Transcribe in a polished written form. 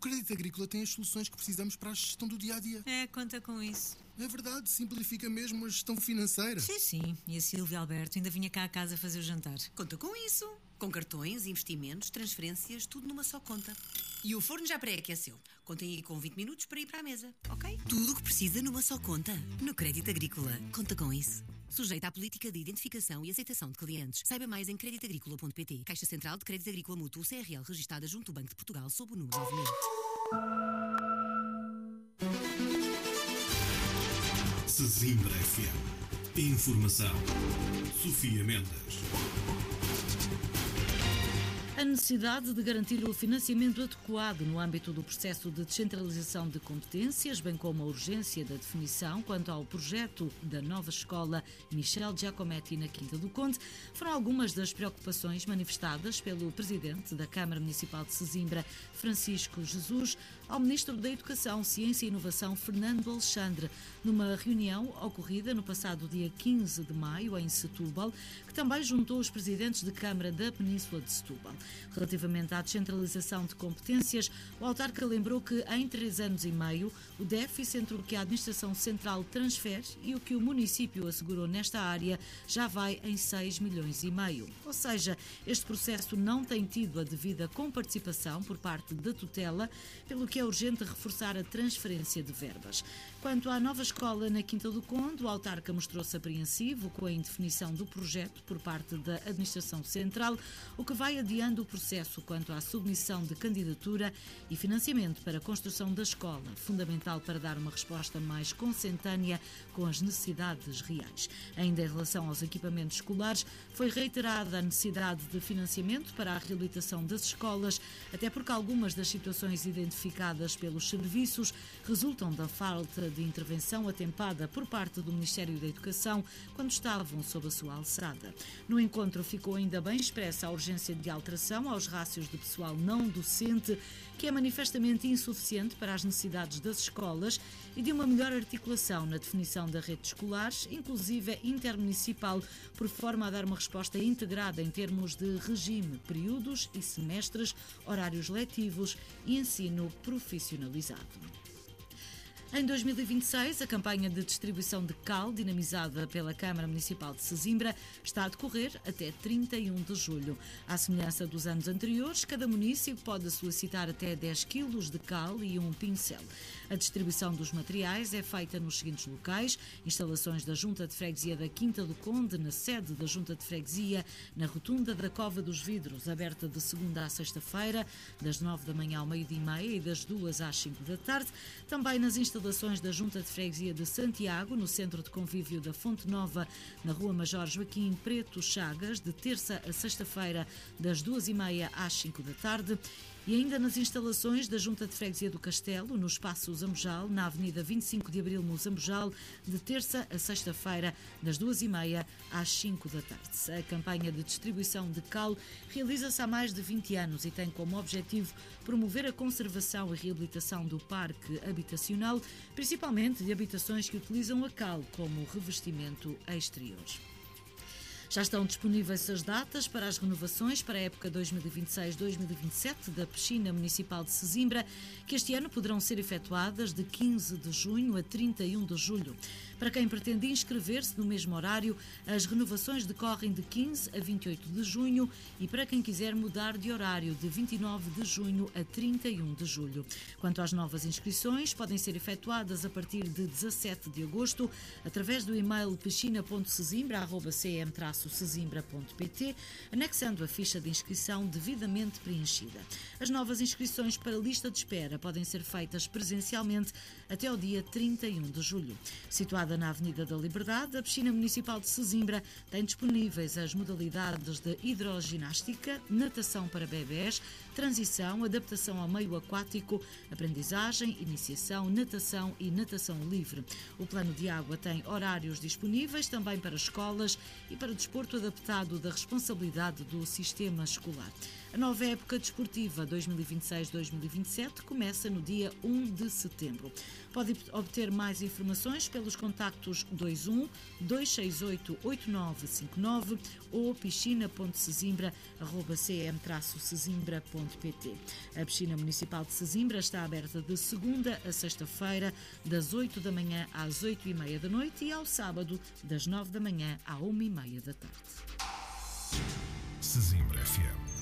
Crédito Agrícola tem as soluções que precisamos para a gestão do dia-a-dia. Conta com isso. É verdade, simplifica mesmo a gestão financeira. Sim. E a Silvia Alberto ainda vinha cá a casa fazer o jantar. Conta com isso. Com cartões, investimentos, transferências, tudo numa só conta. E o forno já pré-aqueceu. Contem aí com 20 minutos para ir para a mesa, ok? Tudo o que precisa numa só conta. No Crédito Agrícola. Conta com isso. Sujeita à política de identificação e aceitação de clientes. Saiba mais em creditagricola.pt. Caixa Central de Crédito Agrícola Mútuo CRL, registada junto ao Banco de Portugal sob o número 9000. Sesimbra FM. Informação. Sofia Mendes. A necessidade de garantir o financiamento adequado no âmbito do processo de descentralização de competências, bem como a urgência da definição quanto ao projeto da nova escola Michel Giacometti na Quinta do Conde, foram algumas das preocupações manifestadas pelo Presidente da Câmara Municipal de Sesimbra, Francisco Jesus, ao Ministro da Educação, Ciência e Inovação, Fernando Alexandre, numa reunião ocorrida no passado dia 15 de maio em Setúbal, que também juntou os Presidentes de Câmara da Península de Setúbal. Relativamente à descentralização de competências, o autarca lembrou que em 3 anos e meio o déficit entre o que a Administração Central transfere e o que o município assegurou nesta área já vai em 6,5 milhões. Ou seja, este processo não tem tido a devida comparticipação por parte da tutela, pelo que é urgente reforçar a transferência de verbas. Quanto à nova escola na Quinta do Conde, o autarca mostrou-se apreensivo com a indefinição do projeto por parte da Administração Central, o que vai adiando o processo quanto à submissão de candidatura e financiamento para a construção da escola, fundamental para dar uma resposta mais consentânea com as necessidades reais. Ainda em relação aos equipamentos escolares, foi reiterada a necessidade de financiamento para a reabilitação das escolas, até porque algumas das situações identificadas pelos serviços resultam da falta de intervenção atempada por parte do Ministério da Educação quando estavam sob a sua alçada. No encontro ficou ainda bem expressa a urgência de alteração aos rácios de pessoal não docente, que é manifestamente insuficiente para as necessidades das escolas, e de uma melhor articulação na definição da rede de escolares, inclusive intermunicipal, por forma a dar uma resposta integrada em termos de regime, períodos e semestres, horários letivos e ensino profissionalizado. Em 2026, a campanha de distribuição de cal, dinamizada pela Câmara Municipal de Sesimbra, está a decorrer até 31 de julho. À semelhança dos anos anteriores, cada município pode solicitar até 10 quilos de cal e um pincel. A distribuição dos materiais é feita nos seguintes locais: instalações da Junta de Freguesia da Quinta do Conde, na sede da Junta de Freguesia, na rotunda da Cova dos Vidros, aberta de segunda à sexta-feira, das 9 da manhã ao 12h30 e das 2 às 5 da tarde. Também nas instalações da Junta de Freguesia de Santiago, no Centro de Convívio da Fonte Nova, na Rua Major Joaquim Preto Chagas, de terça a sexta-feira, das 2h30 às 5 da tarde. E ainda nas instalações da Junta de Freguesia do Castelo, no Espaço Zambojal, na Avenida 25 de Abril, no Zambojal, de terça a sexta-feira, das 2h30 às 5 da tarde. A campanha de distribuição de cal realiza-se há mais de 20 anos e tem como objetivo promover a conservação e reabilitação do parque habitacional, principalmente de habitações que utilizam a cal como revestimento exterior. Já estão disponíveis as datas para as renovações para a época 2026-2027 da Piscina Municipal de Sesimbra, que este ano poderão ser efetuadas de 15 de junho a 31 de julho. Para quem pretende inscrever-se no mesmo horário, as renovações decorrem de 15 a 28 de junho e para quem quiser mudar de horário, de 29 de junho a 31 de julho. Quanto às novas inscrições, podem ser efetuadas a partir de 17 de agosto através do e-mail piscina.sesimbra@cm-sesimbra.pt, anexando a ficha de inscrição devidamente preenchida. As novas inscrições para a lista de espera podem ser feitas presencialmente até ao dia 31 de julho. Situada na Avenida da Liberdade, a Piscina Municipal de Sesimbra tem disponíveis as modalidades de hidroginástica, natação para bebés, transição, adaptação ao meio aquático, aprendizagem, iniciação, natação e natação livre. O plano de água tem horários disponíveis também para escolas e para desporto adaptado da responsabilidade do sistema escolar. A nova época desportiva 2026-2027 começa no dia 1 de setembro. Pode obter mais informações pelos contactos 21 268 8959 ou piscina.sesimbra@cm-sesimbra.pt. A piscina municipal de Sesimbra está aberta de segunda a sexta-feira, das 8 da manhã às 8h30 da noite e ao sábado, das 9 da manhã à 1h30 da tarde. Sesimbra FM.